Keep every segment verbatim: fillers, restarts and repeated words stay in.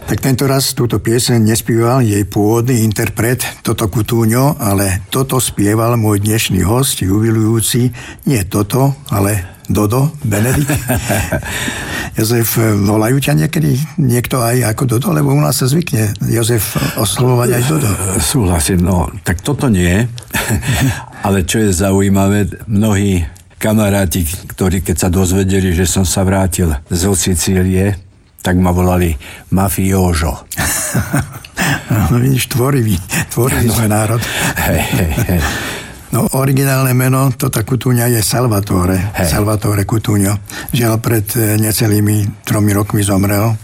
Tak tento raz túto pieseň nespieval jej pôvodný interpret Toto Cutugno, ale toto spieval môj dnešný host, jubilujúci nie Toto, ale Dodo Benedikt. Jozef, volajú ťa niekedy niekto aj ako Dodo, lebo u nás sa zvykne Jozef oslovovať aj Dodo. Súhlasím, no, tak toto nie. Ale čo je zaujímavé, mnohí kamaráti, ktorí keď sa dozvedeli, že som sa vrátil zo Sicílie, tak ma volali Mafiožo. No vidíš, tvorivý, tvorivý sme národ. Hej, hej, hej. No, originálne meno Tota Cutugna je Salvatore. Hej. Salvatore Cutugno. Žiaľ, pred necelými tromi rokmi zomrel.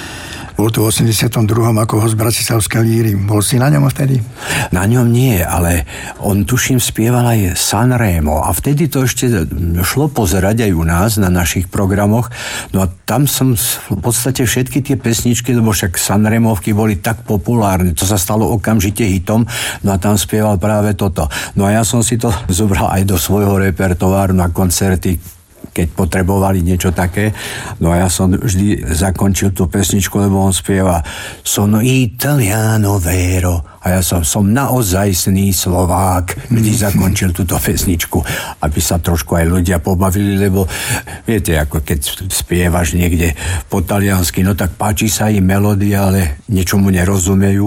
Bol tu v osemdesiatom druhom ako host Bratislavskej líry. Bol si na ňom vtedy? Na ňom nie, ale on tuším spieval aj Sanremo a vtedy to ešte šlo pozerať aj u nás na našich programoch. No a tam som v podstate všetky tie pesničky, lebo však Sanremovky boli tak populárne, to sa stalo okamžite hitom, no a tam spieval práve toto. No a ja som si to zobral aj do svojho repertoáru na koncerty, keď potrebovali niečo také. No a ja som vždy zakončil tú pesničku, lebo on spieva Sono Italiano vero. A ja som, som naozajstný Slovák. Vždy zakončil túto pesničku, aby sa trošku aj ľudia pobavili, lebo viete, ako keď spievaš niekde po taliansky, no tak páči sa im melódia, ale ničomu nerozumejú.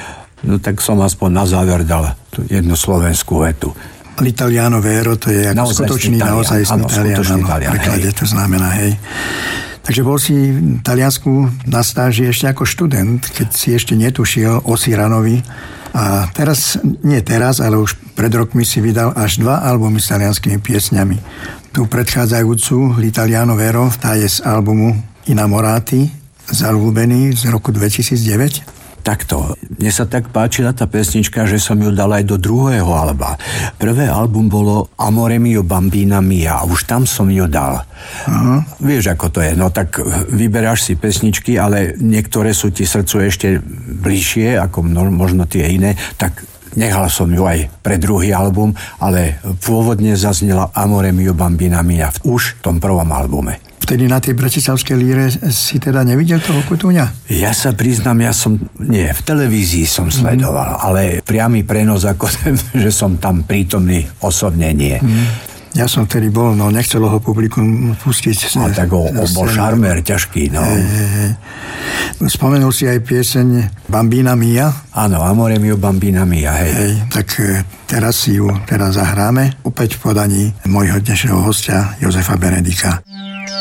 No tak som aspoň na záver dal tú jednu slovenskú vetu. L'Italiano vero, to je ako skutočný, naozajstný Talian, v preklade to znamená, hej. Takže bol si v Taliansku na stáži ešte ako študent, keď si ešte netušiel o Cyranovi. A teraz, nie teraz, ale už pred rokmi si vydal až dva albumy s talianskými piesňami. Tu predchádzajúcu L'Italiano vero, tá je z albumu Innamorati, Zalúbený z roku dvetisícdeväť. Takto. Mne sa tak páčila tá pesnička, že som ju dal aj do druhého alba. Prvé album bolo Amore mio bambina mia a už tam som ju dal. Uh-huh. Vieš, ako to je. No tak vyberáš si pesničky, ale niektoré sú ti srdcu ešte bližšie, ako možno tie iné, tak nechal som ju aj pre druhý album, ale pôvodne zaznela Amore mio bambina mia už v tom prvom albume. Vtedy na tej bratislavskej líre si teda nevidel toho Cutugna? Ja sa priznám, ja som, nie, v televízii som sledoval, mm. ale priamy prenos, ako že som tam prítomný osobne nie. Mm. Ja som vtedy bol, no nechcelo ho publikum pustiť. A tak ho bol šarmér ťažký, no. Hej, hej, hej. Spomenul si aj pieseň Bambina mia? Áno, Amore mio bambina mia, hej. hej. Tak teraz si ju teraz zahráme, opäť v podaní môjho dnešného hostia Jozefa Benedika.